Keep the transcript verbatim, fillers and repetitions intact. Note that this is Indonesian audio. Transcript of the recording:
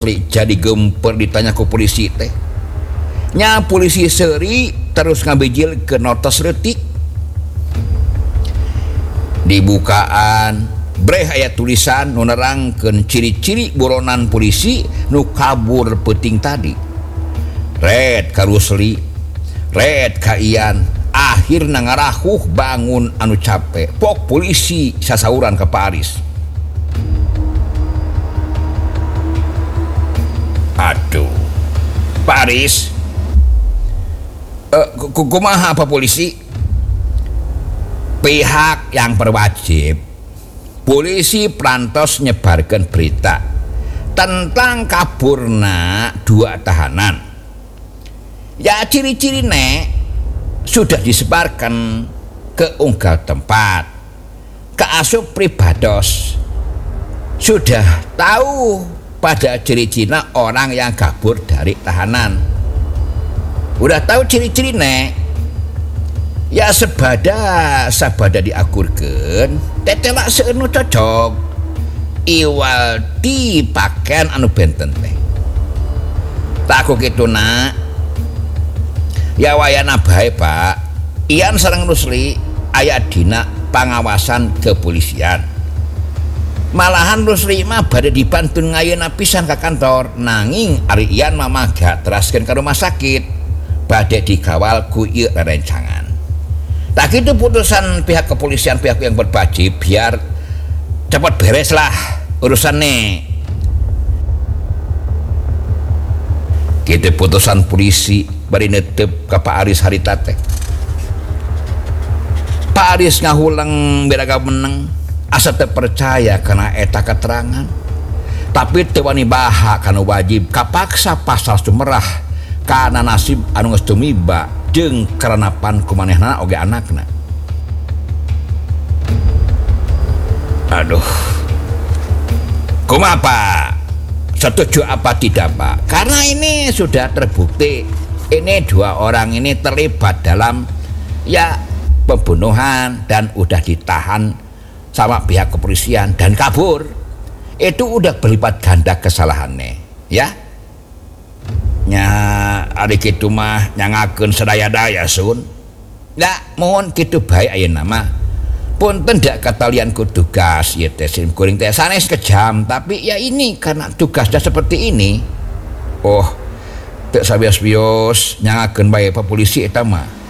jadi gemper ditanya ke polisi teh nya polisi seri terus ngabijil ke notos retik dibukaan breh aya tulisan nu nerangkeun ciri-ciri buronan polisi nu kabur peuting tadi red ka Rusli red ka Ian akhirna ngarahuh bangun anu capek pok polisi sasauran ka Pak Aris. Aduh, Pak Aris, uh, kumaha apa polisi? Pihak yang berwajib, polisi perantos nyebarkan berita tentang kaburna dua tahanan. Ya ciri-ciri nek sudah disebarkan ke unggal tempat, ke asup pribados, sudah tahu pada ciri-ciri orang yang kabur dari tahanan. Udah tahu ciri-ciri nek ya sebada sabada diakurkeun tetelak seunu cocok iwal di pakaian anu benten teh takut gitu nak ya wayana bae Pak Ian sareng Rusli aya dina pengawasan kepolisian. Malahan Rusli mah bade dibantun ngayeuna pisan ka kantor nanging ari Ian mah maga teraskeun ka rumah sakit bade dikawal ku ieu rerencangan. Tak itu putusan pihak kepolisian pihak yang berwajib biar cepat beres lah urusannya. Gitu putusan polisi bari netep ka Pak Aris harita teh. Pak Aris ngahulang beraga meneng asa teu percaya karena eta keterangan tapi teu wani baha kana wajib kapaksa pasal sumerah kana nasib anu geus tumiba jeung karanapan kumanehna oge anakna. Aduh, kumaha Pak? Setuju apa tidak Pak? Karena ini sudah terbukti ini dua orang ini terlibat dalam ya pembunuhan dan udah ditahan sama pihak kepolisian dan kabur. Itu udah berlipat ganda kesalahannya ya nya ari kitu mah nyangakeun sadaya-daya sun da mohon kitu bae ayeuna mah punten dak katalian ku tugas ieu teh sim kuring teh sanes kejam tapi ya ini karena tugasnya seperti ini oh teu sabios-bios nyangakeun bae Pak polisi eta mah